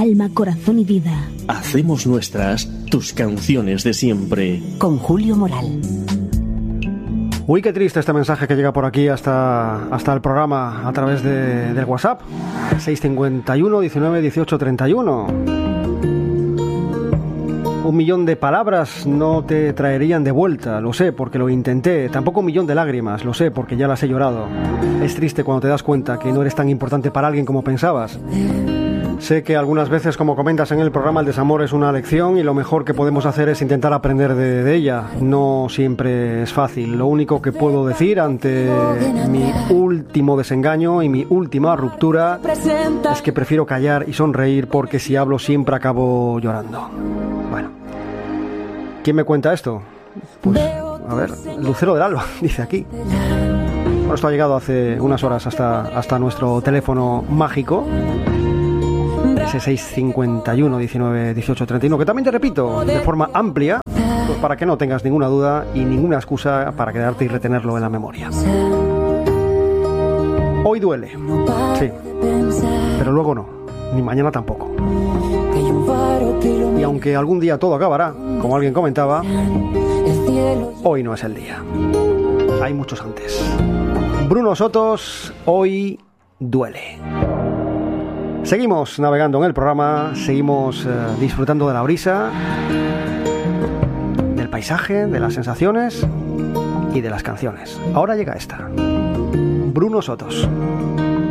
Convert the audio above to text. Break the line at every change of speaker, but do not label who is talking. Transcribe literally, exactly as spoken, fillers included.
alma, corazón y vida.
Hacemos nuestras tus canciones de siempre.
Con Julio Moral.
Uy, qué triste este mensaje que llega por aquí hasta, hasta el programa a través de, del WhatsApp. seis cincuenta y uno, diecinueve, dieciocho, treinta y uno. Un millón de palabras no te traerían de vuelta, lo sé porque lo intenté. Tampoco un millón de lágrimas, lo sé porque ya las he llorado. Es triste cuando te das cuenta que no eres tan importante para alguien como pensabas. Sé que algunas veces, como comentas en el programa, el desamor es una lección y lo mejor que podemos hacer es intentar aprender de, de ella. No siempre es fácil. Lo único que puedo decir ante mi último desengaño y mi última ruptura es que prefiero callar y sonreír porque si hablo siempre acabo llorando. Bueno, ¿quién me cuenta esto? Pues, a ver, Lucero del Alba, dice aquí. Bueno, esto ha llegado hace unas horas hasta, hasta nuestro teléfono mágico. Ese seis cincuenta y uno, diecinueve, dieciocho, treinta y uno, que también te repito de forma amplia, pues para que no tengas ninguna duda y ninguna excusa para quedarte y retenerlo en la memoria. Hoy duele, sí, pero luego no, ni mañana tampoco. Y aunque algún día todo acabará, como alguien comentaba, hoy no es el día. Hay muchos antes. Bruno Sotos, hoy duele. Seguimos navegando en el programa, seguimos eh, disfrutando de la brisa, del paisaje, de las sensaciones y de las canciones. Ahora llega esta. Bruno Sotos.